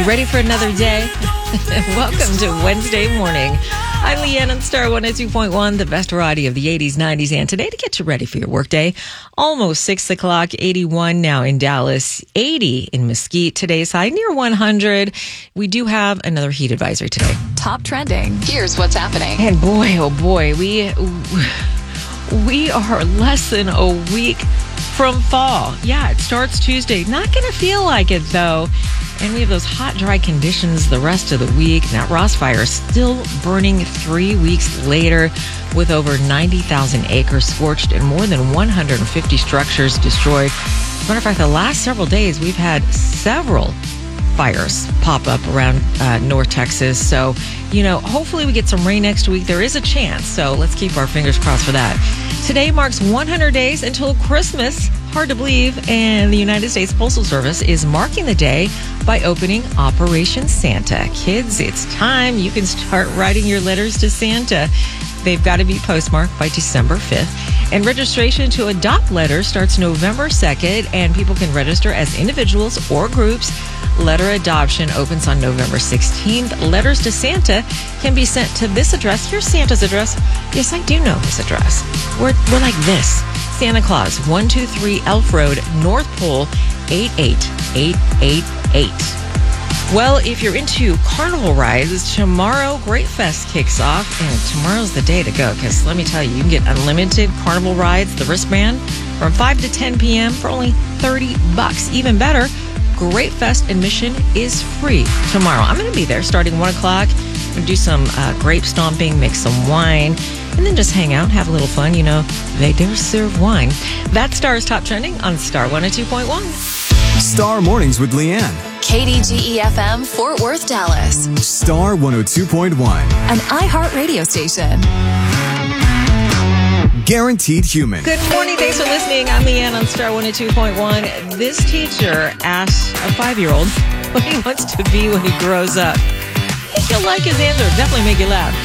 you ready for another day? Welcome to Wednesday morning. I'm Leanne on Star 102.1, the best variety of the 80s, 90s, and today to get you ready for your workday. Almost 6 o'clock, 81 now in Dallas, 80 in Mesquite. Today's high near 100. We do have another heat advisory today. Top trending. Here's what's happening. And boy, oh boy, we are less than a week from fall. Yeah, it starts Tuesday. Not going to feel like it, though. And we have those hot, dry conditions the rest of the week. That Ross Fire is still burning 3 weeks later with over 90,000 acres scorched and more than 150 structures destroyed. As a matter of fact, the last several days, we've had several fires pop up around North Texas. So, hopefully we get some rain next week. There is a chance. So let's keep our fingers crossed for that. Today marks 100 days until Christmas. Hard to believe. And the United States Postal Service is marking the day by opening Operation Santa. Kids, it's time. You can start writing your letters to Santa. They've got to be postmarked by December 5th. And registration to adopt letters starts November 2nd, and people can register as individuals or groups. Letter adoption opens on November 16th. Letters to Santa can be sent to this address. Here's Santa's address. Yes, I do know his address. We're like this. Santa Claus, 123 Elf Road, North Pole, 88888. Well, if you're into carnival rides, tomorrow Great Fest kicks off, and tomorrow's the day to go, because let me tell you, you can get unlimited carnival rides, the wristband, from 5 to 10 p.m. for only $30. Even better, Great Fest admission is free tomorrow. I'm going to be there starting 1 o'clock. I'm going to do some grape stomping, make some wine, and then just hang out, have a little fun. They do serve wine. That Star's Top Trending on Star 102.1. Star Mornings with Leanne. KDGE-FM, Fort Worth, Dallas. Star 102.1. An iHeart radio station. Guaranteed Human. Good morning. Thanks for listening. I'm Leanne on Star 102.1. This teacher asked a 5-year-old what he wants to be when he grows up. I think you'll like his answer. Definitely make you laugh.